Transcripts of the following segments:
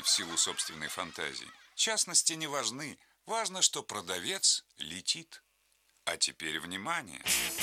в силу собственной фантазии. Частности не важны. Важно, что продавец летит. А теперь внимание.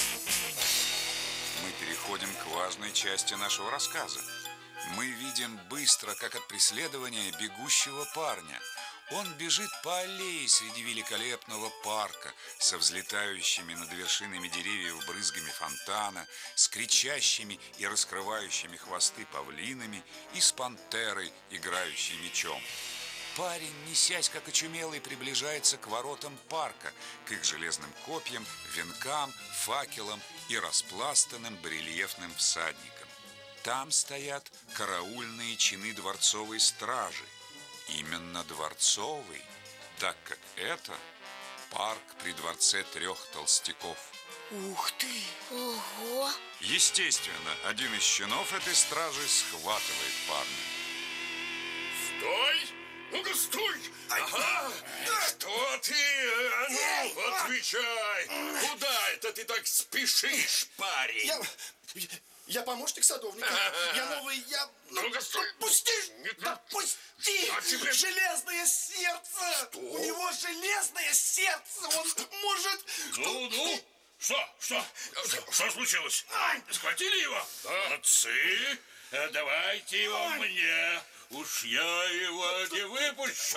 Мы переходим к важной части нашего рассказа. Мы видим быстро, как от преследования бегущего парня. Он бежит по аллее среди великолепного парка со взлетающими над вершинами деревьев брызгами фонтана, с кричащими и раскрывающими хвосты павлинами и с пантерой, играющей мечом. Парень, несясь как очумелый, приближается к воротам парка, к их железным копьям, венкам, факелам и распластанным барельефным всадникам. Там стоят караульные чины дворцовой стражи. Именно дворцовый, так как это парк при дворце 3 толстяков. Ух ты! Ого! Естественно, один из чинов этой стражи схватывает парня. Стой! Ну-ка, стой! Ага! Кто ты? А ну, отвечай! Куда это ты так спешишь, парень? Я помощник садовника. Я новый, Ну-ка, стой! Пусти! Пусти! Железное сердце! Что? У него железное сердце! Он может... Ну? Что случилось? Схватили его? Молодцы! Давайте его мне. Уж я его не выпущу.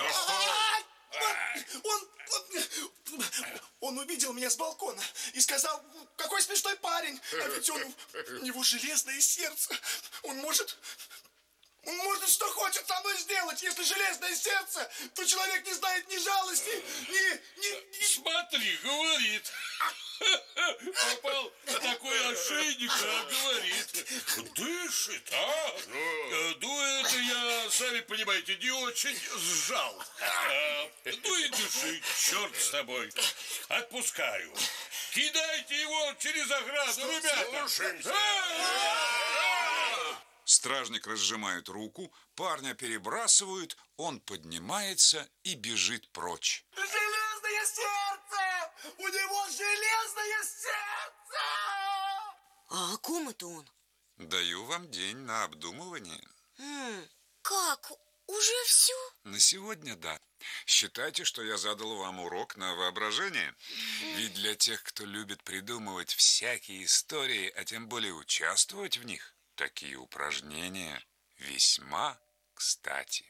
Он увидел меня с балкона и сказал: какой смешной парень. А ведь у него железное сердце. Он может что хочет со мной сделать. Если железное сердце, то человек не знает ни жалости, ни... Смотри, говорит. Попал в такой ошейник, а говорит. Дышит, а? Ну, это я, сами понимаете, не очень сжал. Ну и дыши, черт с тобой. Отпускаю. Кидайте его через ограду, ребята. Стражник разжимает руку, парня перебрасывают, он поднимается и бежит прочь. Железное сердце! У него железное сердце! А о ком это он? Даю вам день на обдумывание. Как? Уже все? На сегодня да. Считайте, что я задал вам урок на воображение. Ведь для тех, кто любит придумывать всякие истории, а тем более участвовать в них, такие упражнения весьма кстати.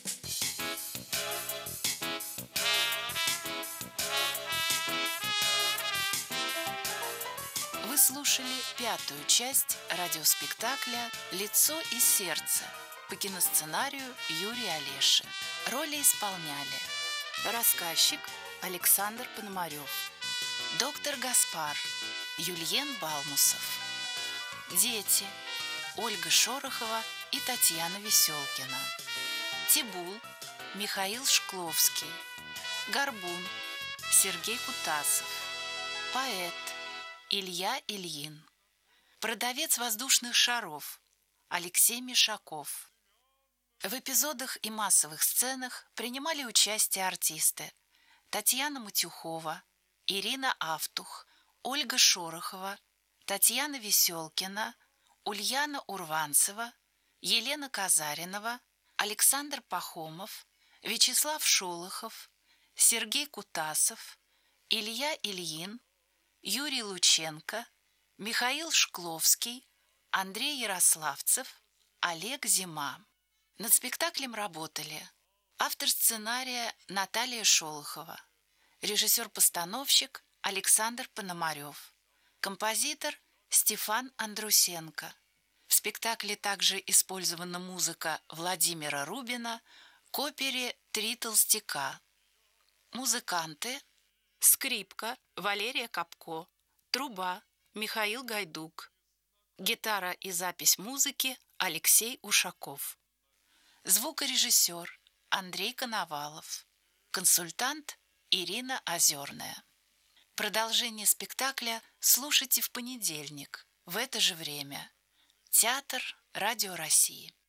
Вы слушали 5-ю часть радиоспектакля «Лицо и сердце» по киносценарию Юрия Олеши. Роли исполняли рассказчик Александр Пономарев, доктор Гаспар Юльен Балмусов, дети Ольга Шорохова и Татьяна Веселкина, Тибул Михаил Шкловский, Горбун Сергей Кутасов, поэт Илья Ильин, продавец воздушных шаров Алексей Мишаков. В эпизодах и массовых сценах принимали участие артисты Татьяна Матюхова, Ирина Автух, Ольга Шорохова, Татьяна Веселкина, Ульяна Урванцева, Елена Казаринова, Александр Пахомов, Вячеслав Шолохов, Сергей Кутасов, Илья Ильин, Юрий Лученко, Михаил Шкловский, Андрей Ярославцев, Олег Зима. Над спектаклем работали автор сценария Наталья Шолохова, режиссер-постановщик Александр Пономарев, композитор Стефан Андрусенко. В спектакле также использована музыка Владимира Рубина к опере «Три толстяка». Музыканты: скрипка Валерия Капко, труба Михаил Гайдук, гитара и запись музыки Алексей Ушаков, звукорежиссер Андрей Коновалов, консультант Ирина Озерная. Продолжение спектакля слушайте в понедельник в это же время. Театр Радио России.